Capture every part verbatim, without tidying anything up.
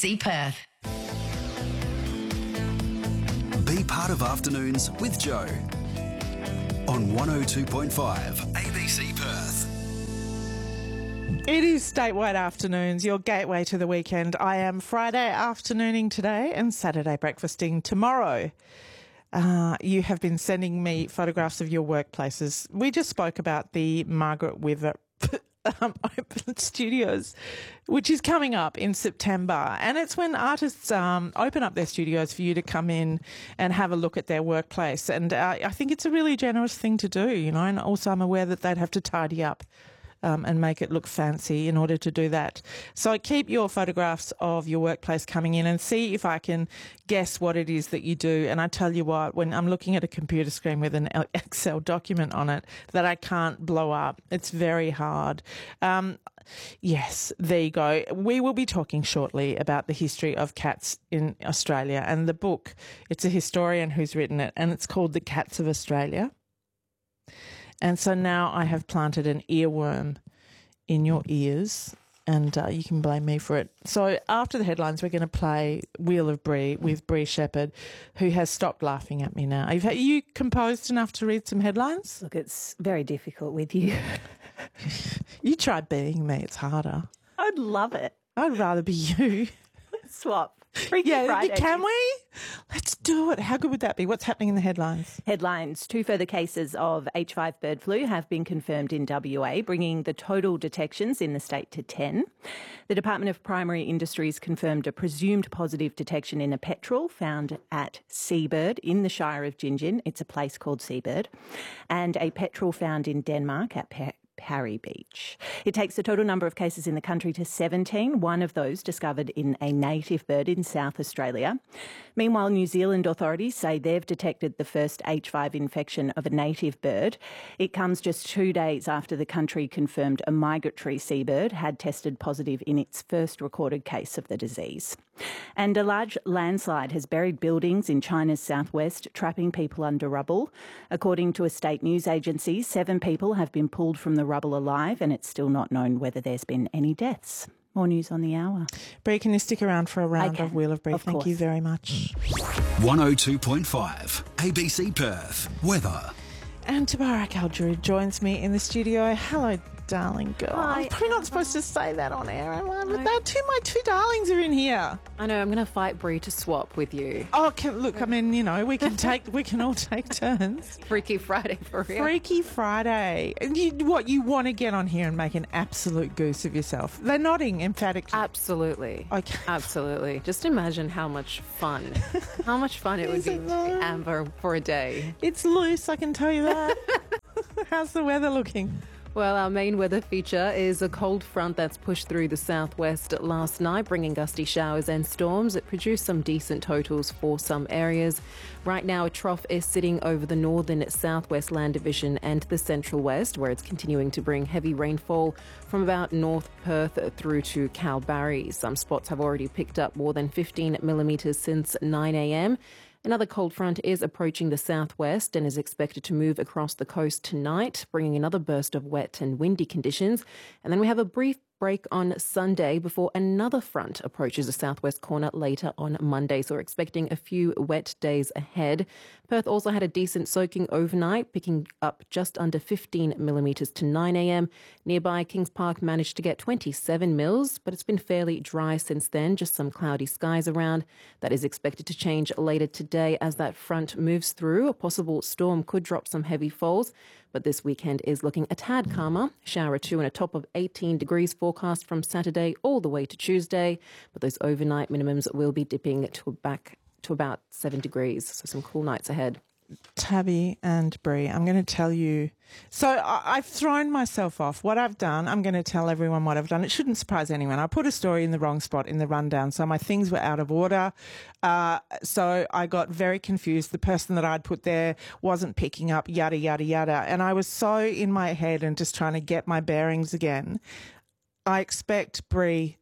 C Perth. Be part of Afternoons with Joe on one oh two point five A B C Perth. It is Statewide Afternoons, your gateway to the weekend. I am Friday afternooning today and Saturday breakfasting tomorrow. Uh, you have been sending me photographs of your workplaces. We just spoke about the Margaret Wither um, Open Studios, which is coming up in September. And it's when artists um, open up their studios for you to come in and have a look at their workplace. And uh, I think it's a really generous thing to do, you know, and also I'm aware that they'd have to tidy up Um, and make it look fancy in order to do that. So keep your photographs of your workplace coming in and see if I can guess what it is that you do. And I tell you what, when I'm looking at a computer screen with an Excel document on it that I can't blow up, it's very hard. Um, yes, there you go. We will be talking shortly about the history of cats in Australia and the book. It's a historian who's written it and it's called The Cats of Australia. And so now I have planted an earworm in your ears and uh, you can blame me for it. So after the headlines, we're going to play Wheel of Brie with Brie Shepherd, who has stopped laughing at me now. Are you composed enough to read some headlines? Look, it's very difficult with you. You try being me. It's harder. I'd love it. I'd rather be you. Swap. Freaky Yeah, Friday. can we? Let's do it. How good would that be? What's happening in the headlines? Headlines. Two further cases of H five bird flu have been confirmed in W A, bringing the total detections in the state to ten. The Department of Primary Industries confirmed a presumed positive detection in a petrel found at Seabird in the Shire of Gingin. It's a place called Seabird. And a petrel found in Denmark at Pe- Parry Beach. It takes the total number of cases in the country to seventeen, one of those discovered in a native bird in South Australia. Meanwhile, New Zealand authorities say they've detected the first H five infection of a native bird. It comes just two days after the country confirmed a migratory seabird had tested positive in its first recorded case of the disease. And a large landslide has buried buildings in China's southwest, trapping people under rubble. According to a state news agency, seven people have been pulled from the rubble alive, and it's still not known whether there's been any deaths. More news on the hour. Brie, can you stick around for a round of Wheel of Brie? Of Thank course. you very much. one oh two point five A B C Perth. Weather. And Tabarak Al-Jurid joins me in the studio. Hello, darling girl. Hi. I'm probably not supposed to say that on air, am I? But they're two, my two darlings are in here. I know, I'm going to fight Brie to swap with you. Oh, can, look, I mean, you know, we can take, we can all take turns. Freaky Friday for real. Freaky Friday. And you, what, you want to get on here and make an absolute goose of yourself? They're nodding emphatically. Absolutely. Okay. Absolutely. Just imagine how much fun, how much fun it would Is be, it though? Amber, for a day. It's loose, I can tell you that. How's the weather looking? Well, our main weather feature is a cold front that's pushed through the southwest last night, bringing gusty showers and storms. It produced some decent totals for some areas. Right now, a trough is sitting over the northern southwest land division and the central west, where it's continuing to bring heavy rainfall from about North Perth through to Kalbarri. Some spots have already picked up more than fifteen millimetres since nine a.m. Another cold front is approaching the southwest and is expected to move across the coast tonight, bringing another burst of wet and windy conditions. And then we have a brief break on Sunday before another front approaches the southwest corner later on Monday. So we're expecting a few wet days ahead. Perth also had a decent soaking overnight, picking up just under fifteen millimetres to nine a.m. Nearby, Kings Park managed to get twenty-seven mils, but it's been fairly dry since then, just some cloudy skies around. That is expected to change later today as that front moves through. A possible storm could drop some heavy falls, but this weekend is looking a tad calmer. Shower two and a top of eighteen degrees forecast from Saturday all the way to Tuesday, but those overnight minimums will be dipping to back to about seven degrees, so some cool nights ahead. Tabby and Brie, I'm going to tell you. So I, I've thrown myself off. What I've done, I'm going to tell everyone what I've done. It shouldn't surprise anyone. I put a story in the wrong spot in the rundown, so my things were out of order. Uh, so I got very confused. The person that I'd put there wasn't picking up, yada, yada, yada. And I was so in my head and just trying to get my bearings again. I expect Brie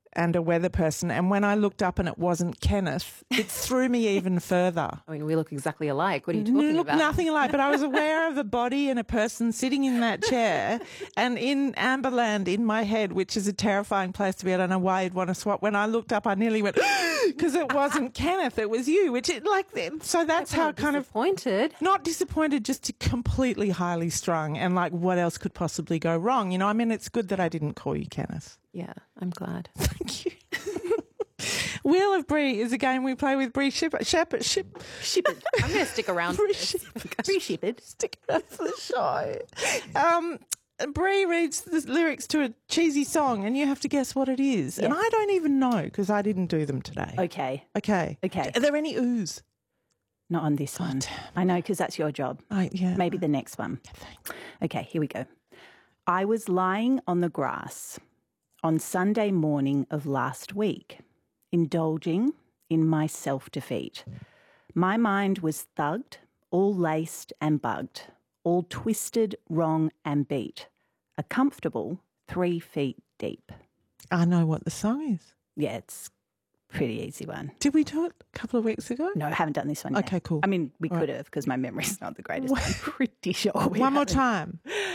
and a weather person. And when I looked up and it wasn't Kenneth, it threw me even further. I mean, we look exactly alike. What are you talking You look about? nothing alike, but I was aware of a body and a person sitting in that chair. And in Amberland, in my head, which is a terrifying place to be, I don't know why you'd want to swap. When I looked up, I nearly went, because it wasn't Kenneth, it was you. Which it like, so that's how kind of disappointed. not disappointed, just completely highly strung, and like, what else could possibly go wrong? You know, I mean, it's good that I didn't call you Kenneth. Yeah, I'm glad. Thank you. Wheel of Brie is a game we play with Brie Shipper. Shepard, Ship, Shepherd. I'm going to stick around. Brie for this. Shipper. Brie Shepherd. Stick around for the show. Um, Brie reads the lyrics to a cheesy song, and you have to guess what it is. And Yes. I don't even know because I didn't do them today. Okay. Okay. Okay. Are there any oohs? Not on this one. I know, because that's your job. Oh, yeah. Maybe the next one. Okay, here we go. I was lying on the grass on Sunday morning of last week, indulging in my self-defeat. My mind was thugged, all laced and bugged, all twisted, wrong and beat, a comfortable three feet deep. I know what the song is. Yeah, it's a pretty easy one. Did we do it a couple of weeks ago? No, I haven't done this one yet. Okay, cool. I mean, we All could have, because my memory's not the greatest. I'm pretty sure we One more haven't. time.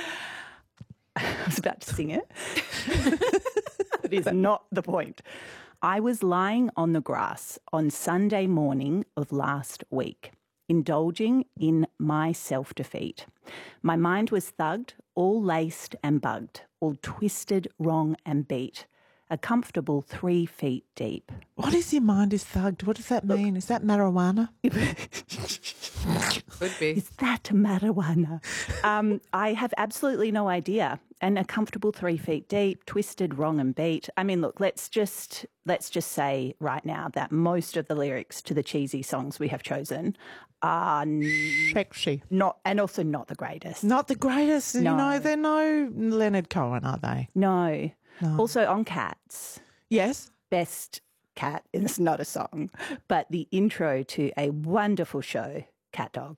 I was about to sing it. It is not the point. I was lying on the grass on Sunday morning of last week, indulging in my self-defeat. My mind was thugged, all laced and bugged, all twisted, wrong and beat, a comfortable three feet deep. What is your mind is thugged? What does that mean? Is that marijuana? Could be. Is that marijuana? um, I have absolutely no idea. And a comfortable three feet deep, twisted, wrong and beat. I mean, look, let's just let's just say right now that most of the lyrics to the cheesy songs we have chosen are n- Sexy. not, and also not the greatest. Not the greatest. You No. know, they're no Leonard Cohen, are they? No. Also on Cats, Yes. best cat, and it's not a song, but the intro to a wonderful show, Cat Dog.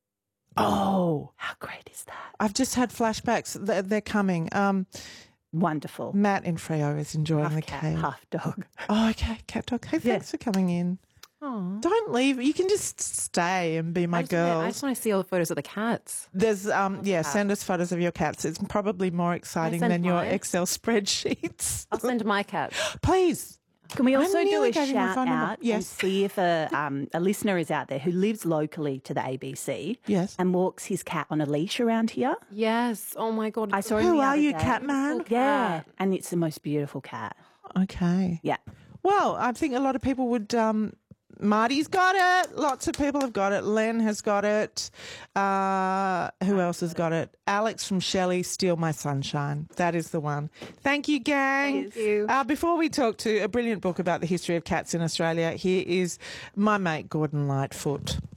Oh, How great is that? I've just had flashbacks. They're, they're coming. Um, Wonderful. Matt in Freo is enjoying Half the cat, cave. half dog. Oh, okay. Cat dog. Hey, Yeah. thanks for coming in. Oh. Don't leave. You can just stay and be my I just, wanna- I girl. just want to see all the photos of the cats. There's um yeah, send us photos of your cats. It's probably more exciting send than your mine? Excel spreadsheets. I'll send my cats. Please. Can we I also do nearly a gave you my shout phone number. out and Yes. see if a um, a listener is out there who lives locally to the A B C Yes. and walks his cat on a leash around here? Yes. Oh my God. I saw him Who the are other you, day. cat man? Yeah, and it's the most beautiful cat. Okay. Yeah. Well, I think a lot of people would. Um, Marty's got it. Lots of people have got it. Len has got it. Uh, who else has got it? Alex from Shelley, Steal My Sunshine. That is the one. Thank you, gang. Thank you. Uh, before we talk to a brilliant book about the history of cats in Australia, here is my mate Gordon Lightfoot.